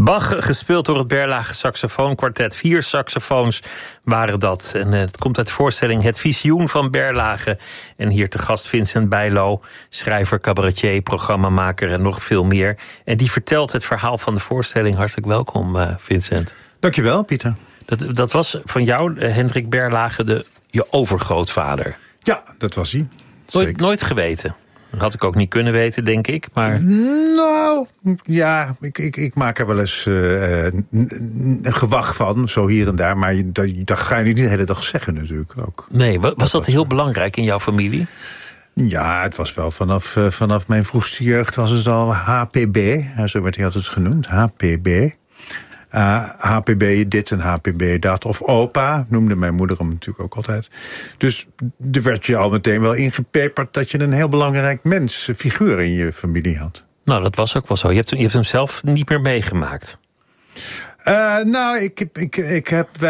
Bach, gespeeld door het Berlage saxofoonkwartet. 4 saxofoons waren dat. En het komt uit de voorstelling Het Visioen van Berlage. En hier te gast Vincent Bijlo, schrijver, cabaretier, programmamaker en nog veel meer. En die vertelt het verhaal van de voorstelling. Hartelijk welkom, Vincent. Dankjewel, Pieter. Dat was van jou, Hendrik Berlage, je overgrootvader. Ja, dat was hij. Nooit geweten. Dat had ik ook niet kunnen weten, denk ik. Maar... Nou, ja, ik maak er wel eens een gewag van, zo hier en daar. Maar dat ga je niet de hele dag zeggen natuurlijk ook. Nee, was dat heel belangrijk in jouw familie? Ja, het was wel vanaf mijn vroegste jeugd was het al HPB. Zo werd hij altijd genoemd, HPB. HPB dit en HPB dat. Of opa, noemde mijn moeder hem natuurlijk ook altijd. Dus er werd je al meteen wel ingepeperd dat je een heel belangrijk figuur in je familie had. Nou, dat was ook wel zo. Je hebt hem zelf niet meer meegemaakt. Ik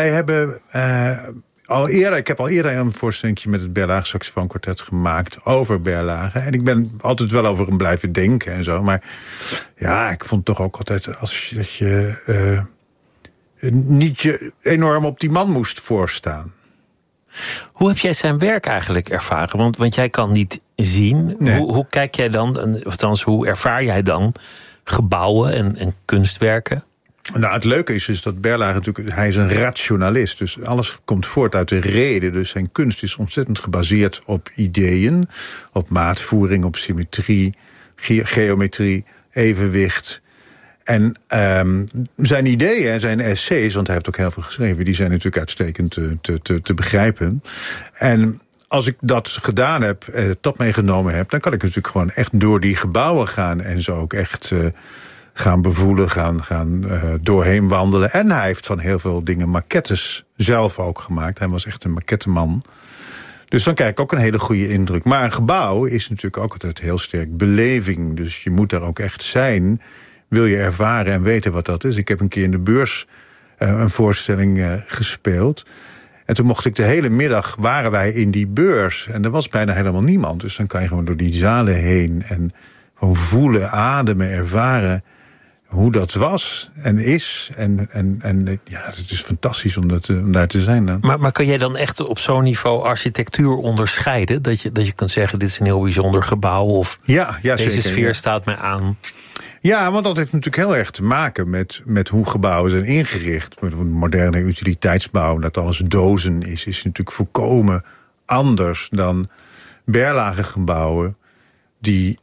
heb al eerder een voorstelling met het Berlage saxofoonkwartet gemaakt over Berlage. En ik ben altijd wel over hem blijven denken en zo. Maar ja, ik vond toch ook altijd dat je niet je enorm op die man moest voorstaan. Hoe heb jij zijn werk eigenlijk ervaren? Want jij kan niet zien. Nee. Hoe kijk jij dan, of althans, hoe ervaar jij dan gebouwen en kunstwerken? Nou, het leuke is dat Berlage natuurlijk, hij is een rationalist. Dus alles komt voort uit de reden. Dus zijn kunst is ontzettend gebaseerd op ideeën, op maatvoering, op symmetrie, geometrie, evenwicht. En zijn ideeën en zijn essays, want hij heeft ook heel veel geschreven, die zijn natuurlijk uitstekend te begrijpen. En als ik dat gedaan heb, dat meegenomen heb, dan kan ik natuurlijk gewoon echt door die gebouwen gaan en zo ook echt gaan bevoelen, gaan doorheen wandelen. En hij heeft van heel veel dingen maquettes zelf ook gemaakt. Hij was echt een maquetteman. Dus dan krijg ik ook een hele goede indruk. Maar een gebouw is natuurlijk ook altijd heel sterk beleving. Dus je moet daar ook echt zijn. Wil je ervaren en weten wat dat is. Ik heb een keer in de Beurs een voorstelling gespeeld. En toen mocht ik de hele middag, waren wij in die Beurs. En er was bijna helemaal niemand. Dus dan kan je gewoon door die zalen heen en gewoon voelen, ademen, ervaren hoe dat was en is. En ja, het is fantastisch om daar te zijn dan. Maar kan jij dan echt op zo'n niveau architectuur onderscheiden? Dat je kunt zeggen, dit is een heel bijzonder gebouw, of ja, deze zeker, sfeer staat mij aan? Ja, want dat heeft natuurlijk heel erg te maken met hoe gebouwen zijn ingericht. Met een moderne utiliteitsbouw, dat alles dozen is natuurlijk volkomen anders dan Berlage gebouwen die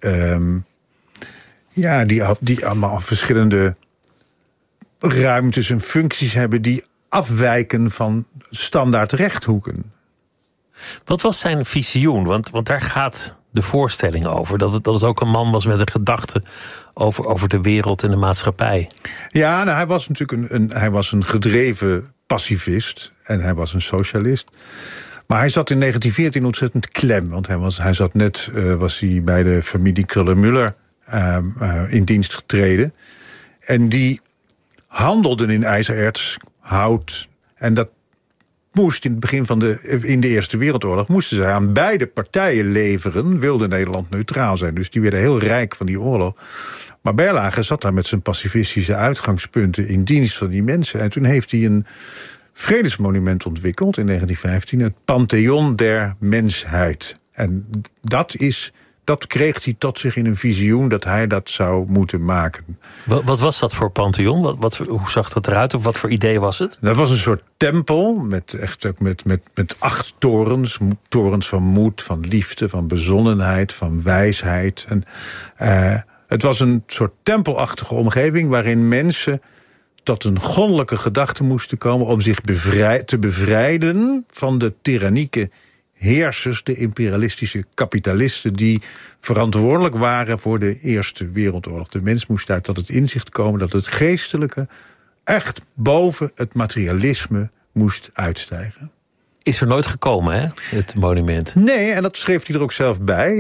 allemaal verschillende ruimtes en functies hebben die afwijken van standaard rechthoeken. Wat was zijn visioen? Want daar gaat de voorstelling over. Dat het ook een man was met een gedachte over de wereld en de maatschappij. Ja, nou, hij was natuurlijk hij was een gedreven pacifist en hij was een socialist. Maar hij zat in 1914 ontzettend klem. Want was hij bij de familie Kröller-Müller in dienst getreden. En die handelden in ijzererts, hout. En dat moest in het begin in de Eerste Wereldoorlog moesten ze aan beide partijen leveren. Wilde Nederland neutraal zijn. Dus die werden heel rijk van die oorlog. Maar Berlage zat daar met zijn pacifistische uitgangspunten in dienst van die mensen. En toen heeft hij een vredesmonument ontwikkeld in 1915. Het Pantheon der Mensheid. En dat kreeg hij tot zich in een visioen dat hij dat zou moeten maken. Wat was dat voor Pantheon? Hoe zag dat eruit? Of wat voor idee was het? Dat was een soort tempel met 8 torens. Torens van moed, van liefde, van bezonnenheid, van wijsheid. En het was een soort tempelachtige omgeving waarin mensen tot een goddelijke gedachte moesten komen om zich te bevrijden van de tyrannieke heersers, de imperialistische kapitalisten die verantwoordelijk waren voor de Eerste Wereldoorlog. De mens moest daar tot het inzicht komen dat het geestelijke echt boven het materialisme moest uitstijgen. Is er nooit gekomen, hè, het monument? Nee, en dat schreef hij er ook zelf bij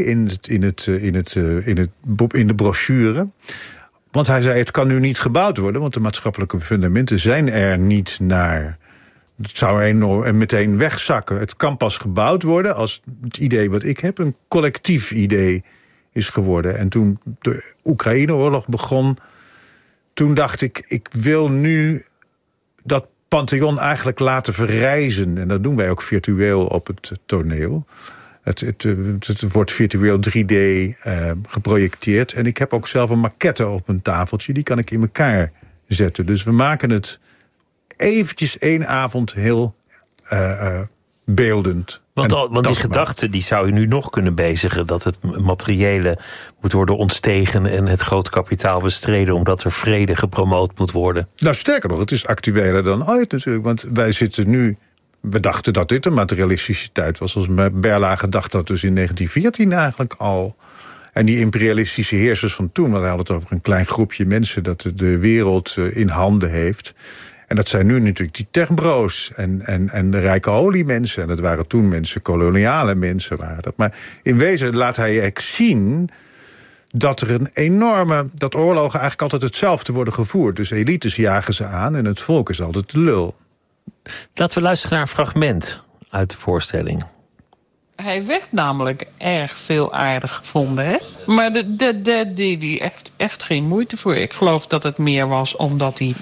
in de brochure. Want hij zei, het kan nu niet gebouwd worden, want de maatschappelijke fundamenten zijn er niet naar. Het zou meteen wegzakken. Het kan pas gebouwd worden als het idee wat ik heb een collectief idee is geworden. En toen de Oekraïne-oorlog begon, toen dacht ik wil nu dat Pantheon eigenlijk laten verrijzen. En dat doen wij ook virtueel op het toneel. Het wordt virtueel 3D geprojecteerd. En ik heb ook zelf een maquette op een tafeltje. Die kan ik in elkaar zetten. Dus we maken het eventjes 1 avond heel beeldend. Want die gedachte die zou je nu nog kunnen bezigen. Dat het materiële moet worden ontstegen en het groot kapitaal bestreden, omdat er vrede gepromoot moet worden. Nou, sterker nog, het is actueler dan ooit natuurlijk. Want wij zitten nu. We dachten dat dit een materialistische tijd was. Als Berlage dacht dat dus in 1914 eigenlijk al. En die imperialistische heersers van toen, we hadden het over een klein groepje mensen dat de wereld in handen heeft. En dat zijn nu natuurlijk die techbro's en de rijke oliemensen. En dat waren toen mensen, koloniale mensen waren dat. Maar in wezen laat hij eigenlijk zien dat er dat oorlogen eigenlijk altijd hetzelfde worden gevoerd. Dus elites jagen ze aan en het volk is altijd de lul. Laten we luisteren naar een fragment uit de voorstelling. Hij werd namelijk erg veel aardig gevonden, hè? Maar daar deed hij echt geen moeite voor. Ik geloof dat het meer was omdat hij,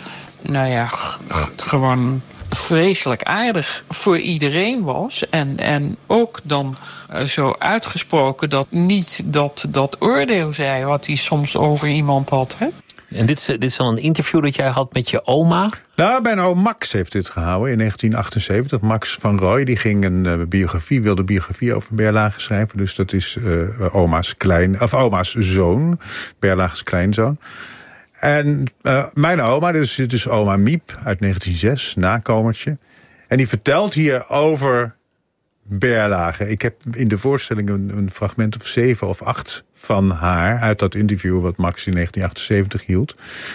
gewoon vreselijk aardig voor iedereen was. En ook dan zo uitgesproken dat niet dat oordeel zei wat hij soms over iemand had, hè? En dit is dan een interview dat jij had met je oma? Nou, mijn oom Max heeft dit gehouden in 1978. Max van Rooij, die ging wilde biografie over Berlage schrijven. Dus dat is oma's zoon, Berlage's kleinzoon. En mijn oma, dit is oma Miep uit 1906, nakomertje. En die vertelt hier over Berlage. Ik heb in de voorstelling een fragment of 7 of 8 van haar uit dat interview wat Max in 1978 hield.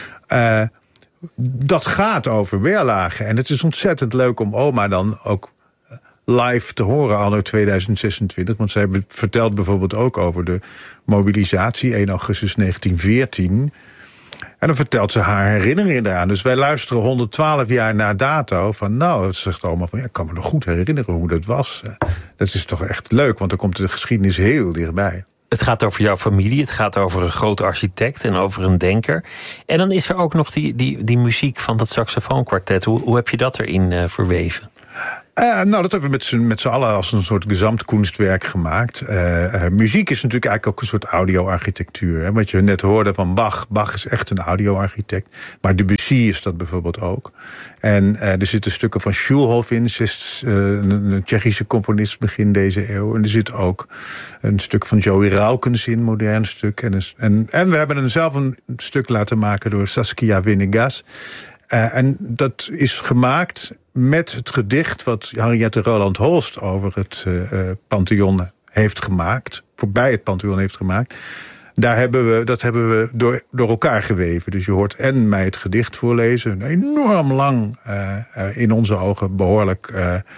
Dat gaat over Berlage. En het is ontzettend leuk om oma dan ook live te horen anno 2026. Want zij vertelt bijvoorbeeld ook over de mobilisatie 1 augustus 1914. En dan vertelt ze haar herinneringen eraan. Dus wij luisteren 112 jaar na dato van, het zegt allemaal van, ik kan me nog goed herinneren hoe dat was. Dat is toch echt leuk, want dan komt de geschiedenis heel dichtbij. Het gaat over jouw familie, het gaat over een groot architect en over een denker. En dan is er ook nog die muziek van dat saxofoonkwartet. Hoe heb je dat erin verweven? Dat hebben we met z'n allen als een soort gezamtkunstwerk gemaakt. Muziek is natuurlijk eigenlijk ook een soort audio-architectuur. Hè? Wat je net hoorde van Bach. Bach is echt een audio-architect. Maar Debussy is dat bijvoorbeeld ook. En er zitten stukken van Schulhoff in, een Tsjechische componist begin deze eeuw. En er zit ook een stuk van Joey Raukens in, modern stuk. En we hebben zelf een stuk laten maken door Saskia Venegas. En dat is gemaakt met het gedicht wat Henriette Roland Holst over het Pantheon heeft gemaakt. Voorbij het Pantheon heeft gemaakt. Dat hebben we door elkaar geweven. Dus je hoort en mij het gedicht voorlezen. Een enorm lang, in onze ogen behoorlijk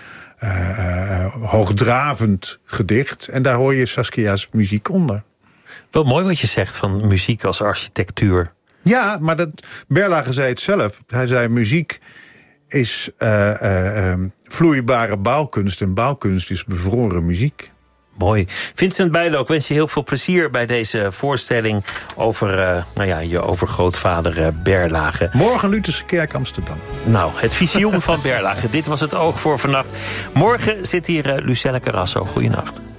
hoogdravend gedicht. En daar hoor je Saskia's muziek onder. Wel mooi wat je zegt van muziek als architectuur. Ja, maar Berlage zei het zelf. Hij zei muziek is vloeibare bouwkunst en bouwkunst is bevroren muziek. Mooi. Vincent Bijlo, ik wens je heel veel plezier bij deze voorstelling over je overgrootvader Berlage. Morgen Lutherse Kerk Amsterdam. Nou, het visioen van Berlage. Dit was het Oog voor vannacht. Morgen zit hier Lucelle Carrasso. Goeienacht.